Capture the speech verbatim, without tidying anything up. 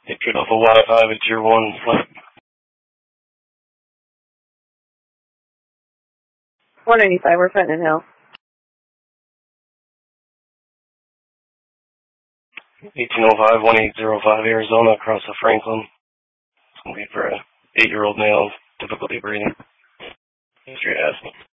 They put off a Wi-Fi with tier one flight. one ninety-five, we're Fenton Hill. eighteen oh five, one eight zero five, Arizona, across the Franklin. It's going to be for an eight-year-old male, difficulty breathing. History asking.